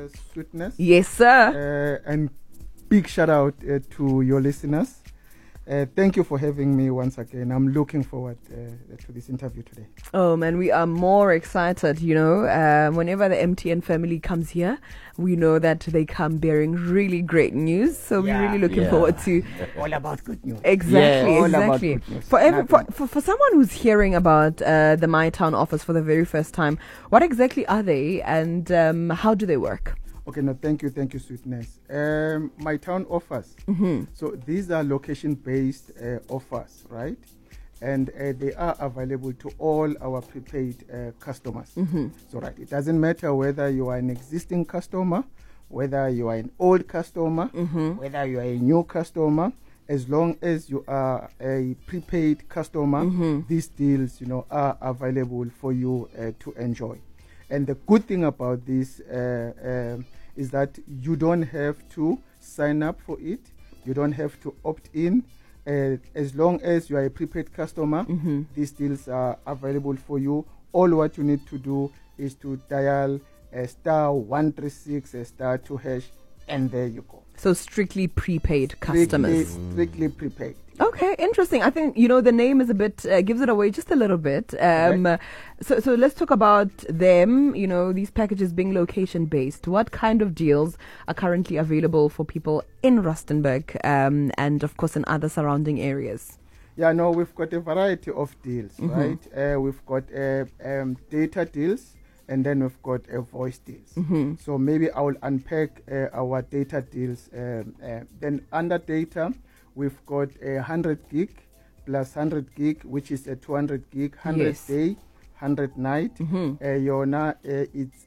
Sweetness. Yes, sir. And big shout out to your listeners. Thank you for having me once again. I'm looking forward to this interview today. Oh man, we are more excited, whenever the MTN family comes here, we know that they come bearing really great news. So we're really looking forward to all about good news. Exactly, all exactly. About good news. For someone who's hearing about the MyTown office for the very first time, what exactly are they and how do they work? Okay, no, thank you, Sweetness. MyTown offers. So these are location-based offers, right? And they are available to all our prepaid customers. So, right, it doesn't matter whether you are an existing customer, whether you are an old customer, whether you are a new customer. As long as you are a prepaid customer, these deals, are available for you to enjoy. And the good thing about this is that you don't have to sign up for it. You don't have to opt in. As long as you are a prepaid customer, these deals are available for you. All what you need to do is to dial *136 *2#, and there you go. So strictly prepaid customers. Strictly prepaid. Okay, interesting. I think, the name is a bit, gives it away just a little bit. So let's talk about them, these packages being location-based. What kind of deals are currently available for people in Rustenburg and, of course, in other surrounding areas? Yeah, no, we've got a variety of deals, right? We've got data deals, and then we've got voice deals. So maybe I will unpack our data deals. Then under data, we've got 100 gig plus 100 gig, which is a 200 gig, 100 day, 100 night. It's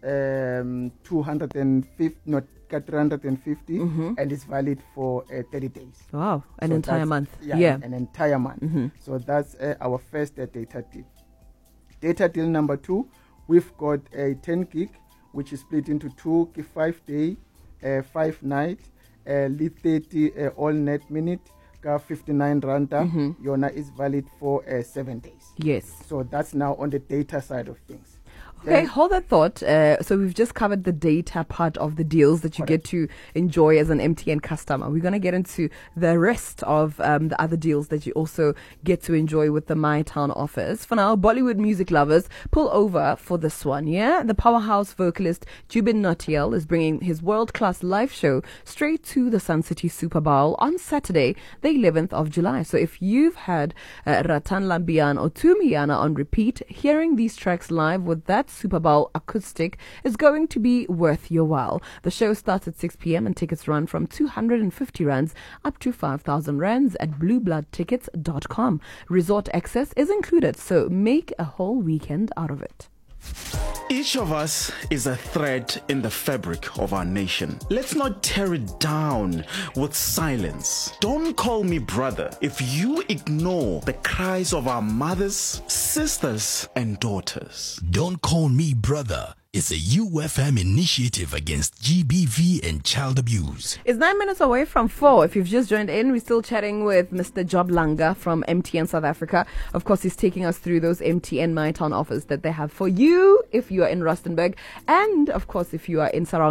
250, not 350, and it's valid for 30 days. Wow, an entire month. An entire month. So that's our first data deal. Data deal number 2, we've got a 10 gig, which is split into 2 gig, 5 day, 5 night, lead 30 all net minute, 59 randa. Yona is valid for 7 days. Yes. So that's now on the data side of things. Okay, hold that thought. So we've just covered the data part of the deals that you get to enjoy as an MTN customer. We're going to get into the rest of the other deals that you also get to enjoy with the MyTown office. For now, Bollywood music lovers, pull over for this one, yeah? The powerhouse vocalist Jubin Nautiyal is bringing his world-class live show straight to the Sun City Super Bowl on Saturday, the 11th of July. So if you've had Ratan Lambian or Tumiana on repeat, hearing these tracks live with that Super Bowl acoustic is going to be worth your while. The show starts at 6 p.m. and tickets run from 250 rands up to 5,000 rands at bluebloodtickets.com. Resort access is included, so make a whole weekend out of it. Each of us is a thread in the fabric of our nation. Let's not tear it down with silence. Don't call me brother if you ignore the cries of our mothers, sisters, and daughters. Don't call me brother. It's a UFM initiative against GBV and child abuse. It's 9 minutes away from 4. If you've just joined in, we're still chatting with Mr. Job Langa from MTN South Africa. Of course, he's taking us through those MTN MyTown offers that they have for you if you are in Rustenburg, and of course, if you are in surrounding